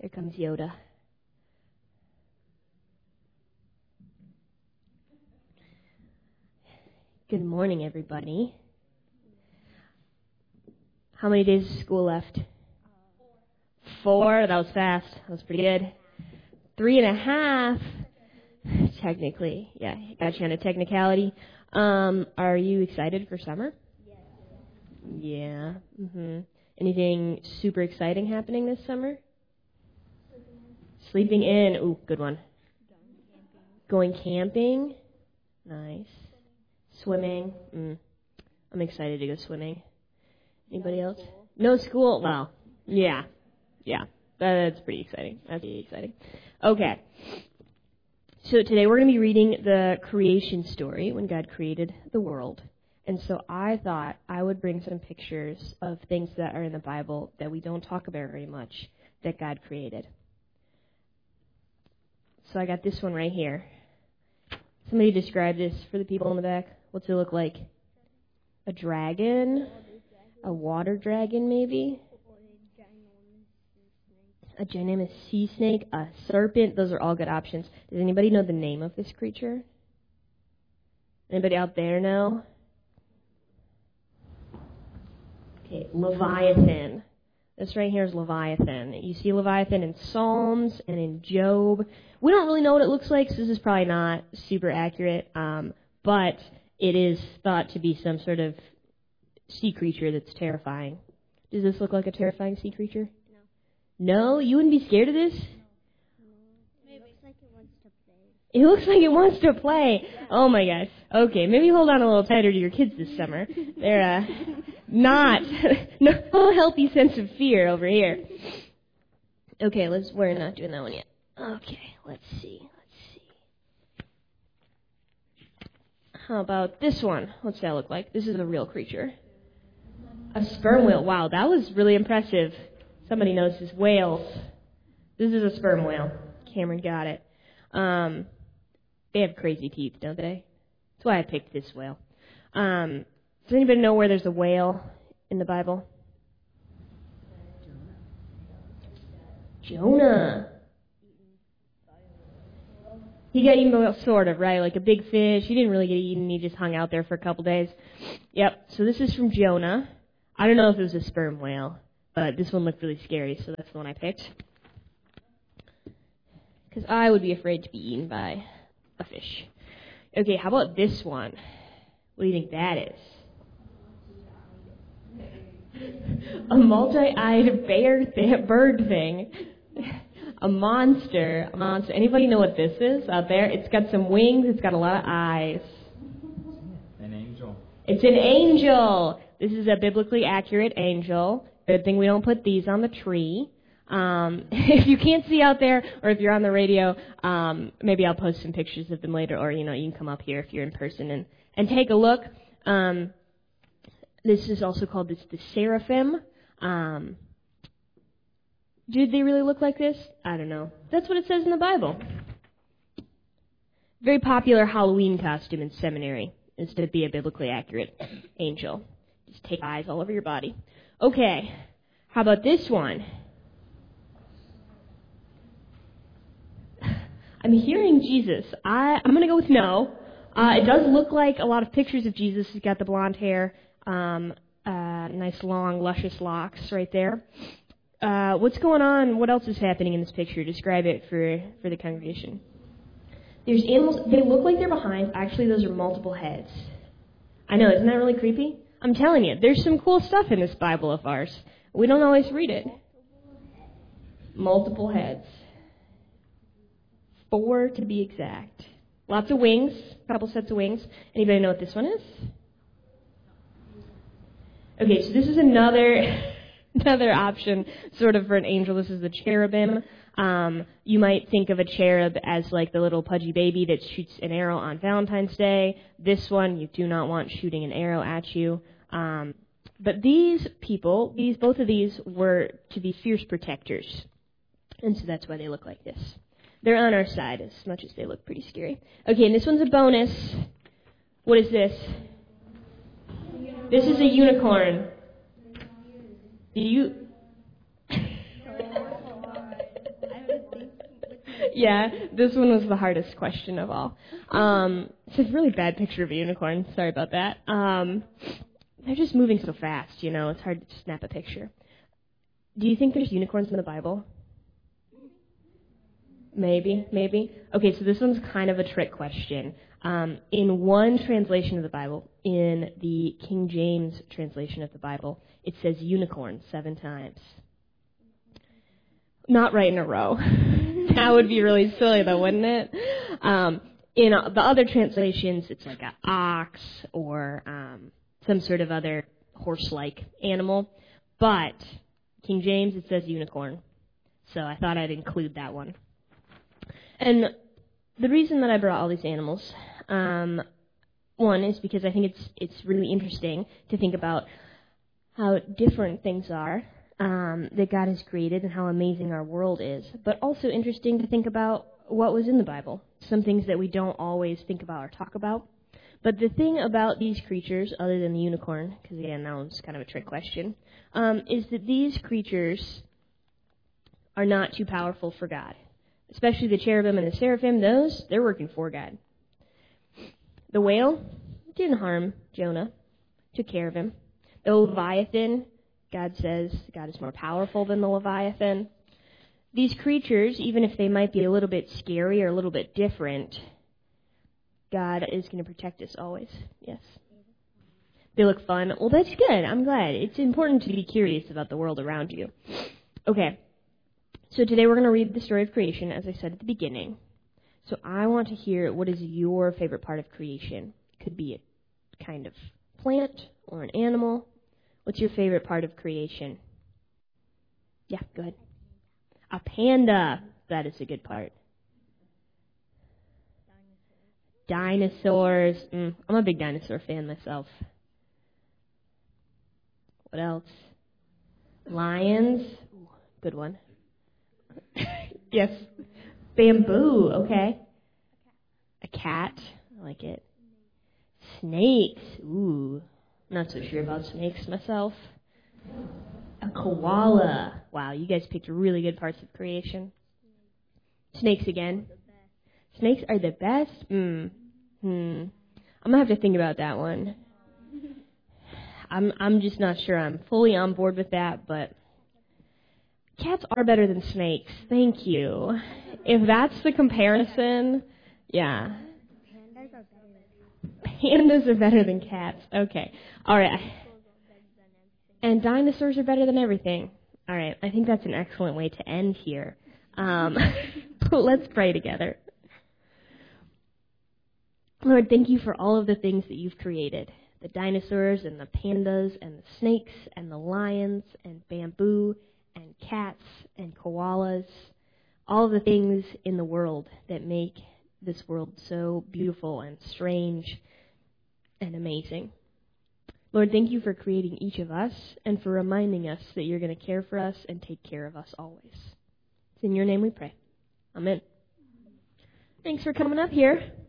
Here comes Yoda. Good morning, everybody. How many days of school left? 4. That was fast. That was pretty good. 3.5. Technically. Yeah, got you on a technicality. Are you excited for summer? Yeah. Anything super exciting happening this summer? Sleeping in. Ooh, good one. Going camping. Nice. Swimming. I'm excited to go swimming. Anybody else? No school. Well, yeah. That's pretty exciting. Okay. So today we're going to be reading the creation story when God created the world. And so I thought I would bring some pictures of things that are in the Bible that we don't talk about very much that God created. So I got this one right here. Somebody describe this for the people in the back. What's it look like? A dragon? A water dragon, maybe? A ginormous sea snake? A serpent? Those are all good options. Does anybody know the name of this creature? Anybody out there know? Okay, Leviathan. This right here is Leviathan. You see Leviathan in Psalms and in Job. We don't really know what it looks like, so this is probably not super accurate, but it is thought to be some sort of sea creature that's terrifying. Does this look like a terrifying sea creature? No? You wouldn't be scared of this? No. Maybe. It looks like it wants to play. It looks like it wants to play. Yeah. Oh my gosh. Okay, maybe hold on a little tighter to your kids this summer. They're not no healthy sense of fear over here. Okay, we're not doing that one yet. Okay, let's see. How about this one? What's that look like? This is a real creature. A sperm whale. Wow, that was really impressive. Somebody knows his whales. This is a sperm whale. Cameron got it. They have crazy teeth, don't they? That's why I picked this whale. Does anybody know where there's a whale in the Bible? Jonah. He got eaten, well, sort of, right? Like a big fish. He didn't really get eaten. He just hung out there for a couple days. Yep. So this is from Jonah. I don't know if it was a sperm whale, but this one looked really scary, so that's the one I picked. Because I would be afraid to be eaten by a fish. Okay, how about this one? What do you think that is? A multi-eyed bird thing. A monster. Anybody know what this is out there? It's got some wings. It's got a lot of eyes. An angel. It's an angel. This is a biblically accurate angel. Good thing we don't put these on the tree. If you can't see out there, or if you're on the radio, maybe I'll post some pictures of them later, or you can come up here if you're in person and take a look. This is also called the seraphim. Did they really look like this? I don't know. That's what it says in the Bible. Very popular Halloween costume in seminary is to be a biblically accurate angel. Just take eyes all over your body. Okay, how about this one? I'm hearing Jesus. I'm going to go with no. It does look like a lot of pictures of Jesus. He's got the blonde hair, nice long, luscious locks right there. What's going on? What else is happening in this picture? Describe it for the congregation. There's animals. They look like they're behind. Actually, those are multiple heads. I know. Isn't that really creepy? I'm telling you, there's some cool stuff in this Bible of ours. We don't always read it. Multiple heads. 4 to be exact. Lots of wings. A couple sets of wings. Anybody know what this one is? Okay, so this is another option sort of for an angel. This is the cherubim. You might think of a cherub as like the little pudgy baby that shoots an arrow on Valentine's Day. This one, you do not want shooting an arrow at you. But these people, both of these were to be fierce protectors. And so that's why they look like this. They're on our side as much as they look pretty scary. Okay, and this one's a bonus. What is this? This is a unicorn. Do you... Yeah, this one was the hardest question of all. It's a really bad picture of a unicorn. Sorry about that. They're just moving so fast, it's hard to snap a picture. Do you think there's unicorns in the Bible? Maybe. Okay, so this one's kind of a trick question. In one translation of the Bible, in the King James translation of the Bible, it says unicorn 7 times. Not right in a row. That would be really silly, though, wouldn't it? In the other translations, it's like an ox or some sort of other horse-like animal. But King James, it says unicorn. So I thought I'd include that one. And the reason that I brought all these animals, one is because I think it's really interesting to think about how different things are that God has created and how amazing our world is, but also interesting to think about what was in the Bible, some things that we don't always think about or talk about. But the thing about these creatures, other than the unicorn, because again, that one's kind of a trick question, is that these creatures are not too powerful for God. Especially the cherubim and the seraphim, they're working for God. The whale didn't harm Jonah, took care of him. The Leviathan, God says God is more powerful than the Leviathan. These creatures, even if they might be a little bit scary or a little bit different, God is going to protect us always. Yes. They look fun. Well, that's good. I'm glad. It's important to be curious about the world around you. Okay. So today we're going to read the story of creation, as I said at the beginning. So I want to hear, what is your favorite part of creation? It could be a kind of plant or an animal. What's your favorite part of creation? Yeah, go ahead. A panda. That is a good part. Dinosaurs. I'm a big dinosaur fan myself. What else? Lions. Ooh, good one. Yes. Bamboo, okay. A cat, I like it. Snakes, ooh, not so sure about snakes myself. A koala. Wow, you guys picked really good parts of creation. Snakes again. Snakes are the best? I'm gonna have to think about that one. I'm just not sure I'm fully on board with that, but cats are better than snakes. Thank you. If that's the comparison, yeah. Pandas are better than cats. Okay. All right. And dinosaurs are better than everything. All right. I think that's an excellent way to end here. Let's pray together. Lord, thank you for all of the things that you've created. The dinosaurs and the pandas and the snakes and the lions and bamboo and cats and koalas, all the things in the world that make this world so beautiful and strange and amazing. Lord, thank you for creating each of us and for reminding us that you're going to care for us and take care of us always. It's in your name we pray. Amen. Thanks for coming up here.